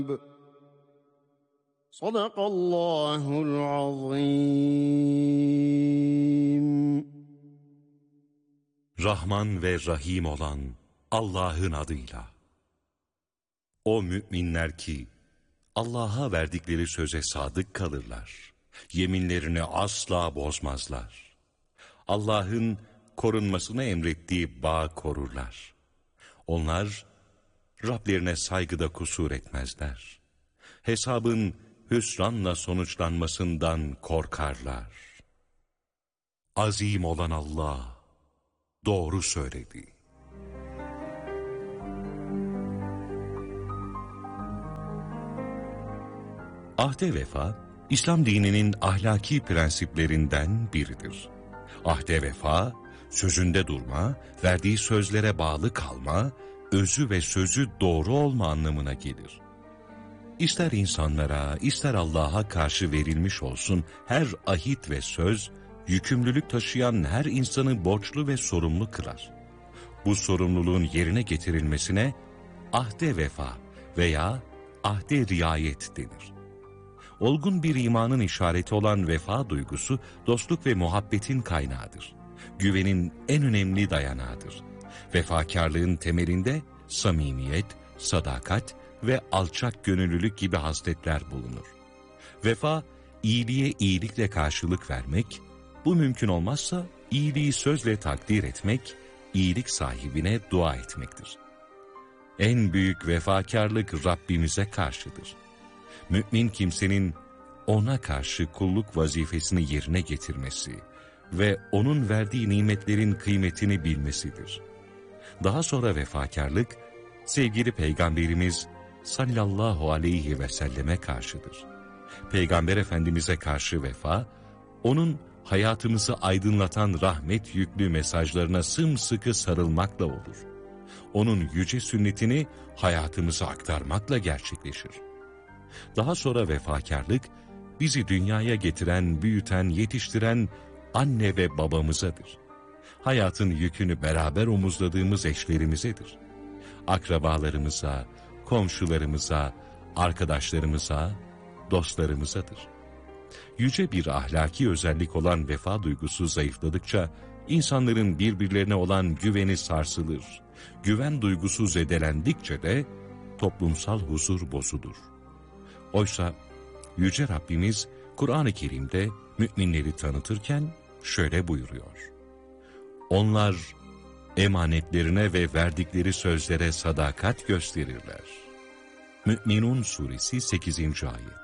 Sadakallahul azim. Rahman ve Rahim olan Allah'ın adıyla. O müminler ki Allah'a verdikleri söze sadık kalırlar. Yeminlerini asla bozmazlar. Allah'ın korunmasını emrettiği bağı korurlar. Onlar Rablerine saygıda kusur etmezler. Hesabın hüsranla sonuçlanmasından korkarlar. Azim olan Allah doğru söyledi. Ahde vefa, İslam dininin ahlaki prensiplerinden biridir. Ahde vefa, sözünde durma, verdiği sözlere bağlı kalma, özü ve sözü doğru olma anlamına gelir. İster insanlara, ister Allah'a karşı verilmiş olsun her ahit ve söz, yükümlülük taşıyan her insanı borçlu ve sorumlu kılar. Bu sorumluluğun yerine getirilmesine ahde vefa veya ahde riayet denir. Olgun bir imanın işareti olan vefa duygusu, dostluk ve muhabbetin kaynağıdır. Güvenin en önemli dayanağıdır. Vefakarlığın temelinde samimiyet, sadakat ve alçak gönüllülük gibi hasletler bulunur. Vefa, iyiliğe iyilikle karşılık vermek, bu mümkün olmazsa iyiliği sözle takdir etmek, iyilik sahibine dua etmektir. En büyük vefakarlık Rabbimize karşıdır. Mümin kimsenin ona karşı kulluk vazifesini yerine getirmesi ve onun verdiği nimetlerin kıymetini bilmesidir. Daha sonra vefakarlık, sevgili Peygamberimiz sallallahu aleyhi ve selleme karşıdır. Peygamber Efendimiz'e karşı vefa, onun hayatımızı aydınlatan rahmet yüklü mesajlarına sımsıkı sarılmakla olur. Onun yüce sünnetini hayatımıza aktarmakla gerçekleşir. Daha sonra vefakarlık, bizi dünyaya getiren, büyüten, yetiştiren anne ve babamızadır. Hayatın yükünü beraber omuzladığımız eşlerimizedir. Akrabalarımıza, komşularımıza, arkadaşlarımıza, dostlarımızadır. Yüce bir ahlaki özellik olan vefa duygusu zayıfladıkça, insanların birbirlerine olan güveni sarsılır. Güven duygusu zedelendikçe de toplumsal huzur bozulur. Oysa Yüce Rabbimiz Kur'an-ı Kerim'de müminleri tanıtırken şöyle buyuruyor. Onlar emanetlerine ve verdikleri sözlere sadakat gösterirler. Mü'minun suresi 8. ayet.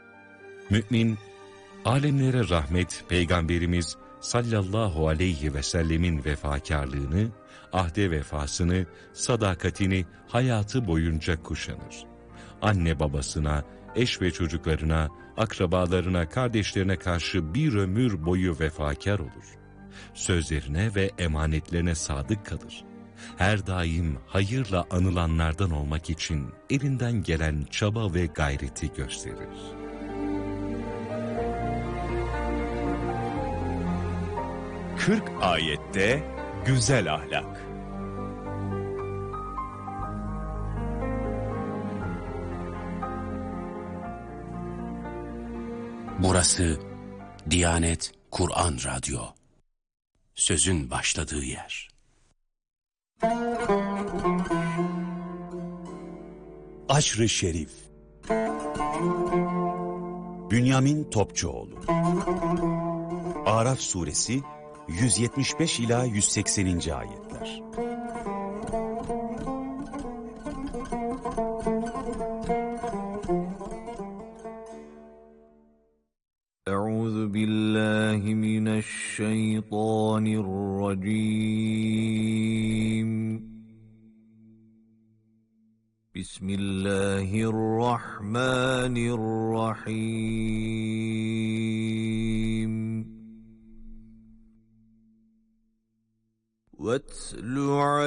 Mü'min, alemlere rahmet Peygamberimiz sallallahu aleyhi ve sellemin vefakarlığını, ahde vefasını, sadakatini hayatı boyunca kuşanır. Anne babasına, eş ve çocuklarına, akrabalarına, kardeşlerine karşı bir ömür boyu vefakar olur. Sözlerine ve emanetlerine sadık kalır. Her daim hayırla anılanlardan olmak için elinden gelen çaba ve gayreti gösterir. Kırk ayette güzel ahlak. Burası Diyanet Kur'an Radyo. Sözün başladığı yer. Aşr-ı Şerif. Bünyamin Topçuoğlu. Araf suresi 175 ila 180. ayetler. Euzu billahi mineşşeytanirracim. Bismillahirrahmanirrahim. وَاتْلُ